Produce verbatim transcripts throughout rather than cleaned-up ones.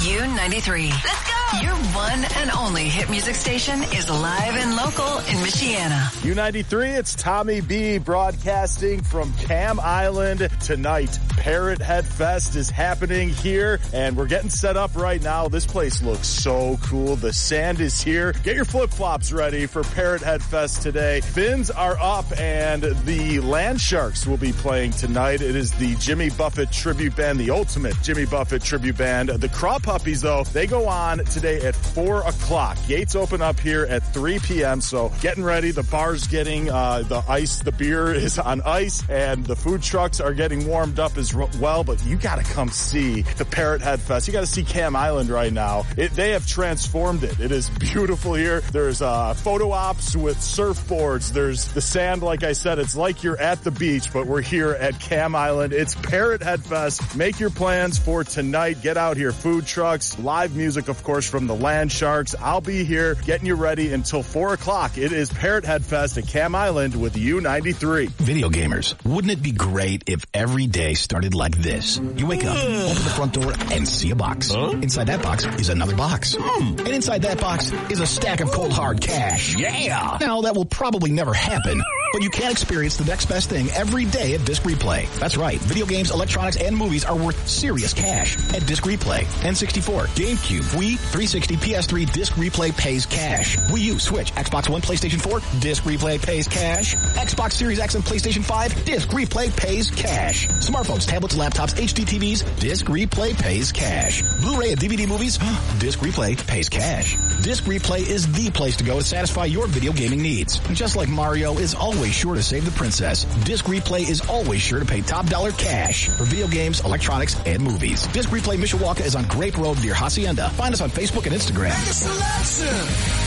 U ninety-three. Let's go. Your one and only hit music station is live and local in Michiana. U ninety-three, it's Tommy B broadcasting from Cam Island tonight. Parrot Head Fest is happening here, and we're getting set up right now. This place looks so cool. The sand is here. Get your flip-flops ready for Parrot Head Fest today. Fins are up, and the Land Sharks will be playing tonight. It is the Jimmy Buffett tribute band, the ultimate Jimmy Buffett tribute band. The Craw Puppies, though, they go on today at four o'clock. Gates open up here at three p.m., so getting ready. The bar's getting uh, the ice, the beer is on ice, and the food trucks are getting warmed up as well, but you got to come see the Parrot Head Fest. You got to see Cam Island right now. It, they have transformed it. It is beautiful here. There's uh, photo ops with surfboards. There's the sand, like I said. It's like you're at the beach, but we're here at Cam Island. It's Parrot Head Fest. Make your plans for tonight. Get out here. Food trucks, live music, of course, from the Land Sharks. I'll be here getting you ready until four o'clock. It is Parrot Head Fest at Cam Island with U ninety-three. Video gamers, wouldn't it be great if every day started like this? You wake up, open the front door, and see a box. Huh? Inside that box is another box. Mm. And inside that box is a stack of cold hard cash. Yeah! Now, that will probably never happen. But you can experience the next best thing every day at Disc Replay. That's right. Video games, electronics, and movies are worth serious cash at Disc Replay. N sixty-four, GameCube, Wii, three sixty, P S three, Disc Replay pays cash. Wii U, Switch, Xbox One, PlayStation four, Disc Replay pays cash. Xbox Series X and PlayStation five, Disc Replay pays cash. Smartphones, tablets, laptops, H D T Vs, Disc Replay pays cash. Blu-ray and D V D movies, Disc Replay pays cash. Disc Replay is the place to go to satisfy your video gaming needs. And just like Mario is always sure to save the princess, Disc Replay is always sure to pay top dollar cash for video games, electronics, and movies. Disc Replay Mishawaka is on Grape Road near Hacienda. Find us on Facebook and Instagram. Mega selection,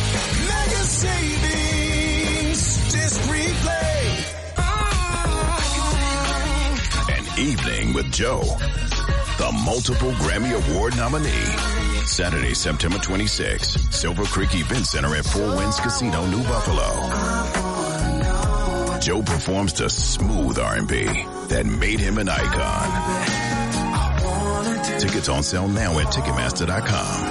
mega savings, Disc Replay. An Evening with Joe, the multiple Grammy Award nominee. Saturday, September twenty-sixth, Silver Creek Event Center at Four Winds Casino, New Buffalo. Joe performs the smooth R and B that made him an icon. Tickets on sale now at Ticketmaster dot com.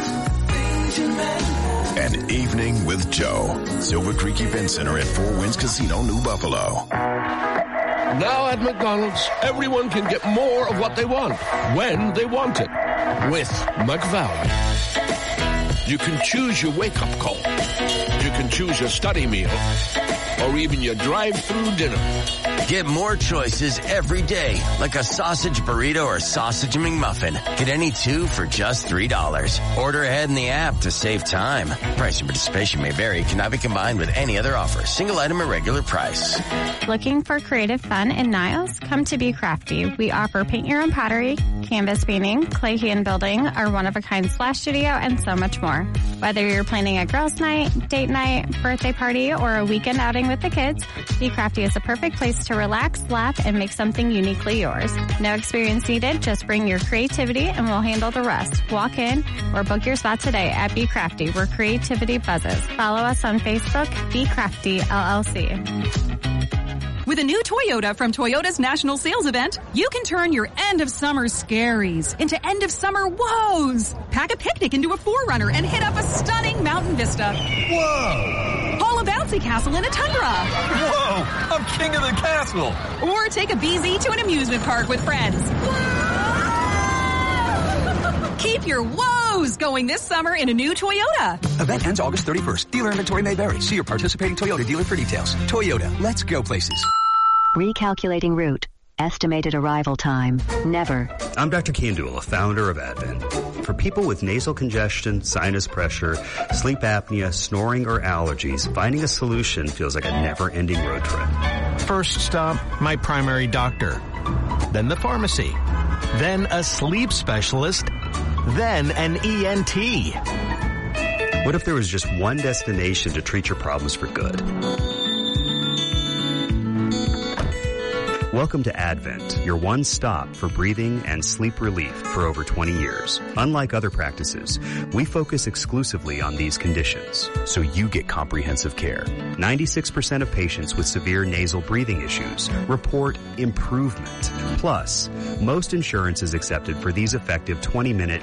An Evening with Joe, Silver Creek Event Center at Four Winds Casino, New Buffalo. Now at McDonald's, everyone can get more of what they want, when they want it, with McValue. You can choose your wake-up call. You can choose your study meal, or even your drive-through dinner. Get more choices every day, like a sausage burrito or sausage McMuffin. Get any two for just three dollars. Order ahead in the app to save time. Price and participation may vary. Cannot be combined with any other offer. Single item at regular price. Looking for creative fun in Niles? Come to Be Crafty. We offer paint your own pottery, canvas painting, clay hand building, our one-of-a-kind splash studio, and so much more. Whether you're planning a girls' night, date night, birthday party, or a weekend outing with the kids, Be Crafty is a perfect place to relax, laugh, and make something uniquely yours. No experience needed. Just bring your creativity and we'll handle the rest. Walk in or book your spot today at Be Crafty, where creativity buzzes. Follow us on Facebook, Be Crafty L L C. With a new Toyota from Toyota's National Sales Event, you can turn your end-of-summer scaries into end-of-summer woes. Pack a picnic into a four runner and hit up a stunning mountain vista. Whoa! Haul a bouncy castle in a Tundra. Whoa! I'm king of the castle. Or take a B Z to an amusement park with friends. Keep your woes going this summer in a new Toyota. Event ends August thirty-first. Dealer inventory may vary. See your participating Toyota dealer for details. Toyota, let's go places. Recalculating route. Estimated arrival time. Never. I'm Doctor Kandula, founder of Advent. For people with nasal congestion, sinus pressure, sleep apnea, snoring, or allergies, finding a solution feels like a never-ending road trip. First stop, my primary doctor. Then the pharmacy. Then a sleep specialist. Then an E N T. What if there was just one destination to treat your problems for good? Welcome to Advent, your one stop for breathing and sleep relief for over twenty years. Unlike other practices, we focus exclusively on these conditions, so you get comprehensive care. ninety-six percent of patients with severe nasal breathing issues report improvement. Plus, most insurance is accepted for these effective twenty minute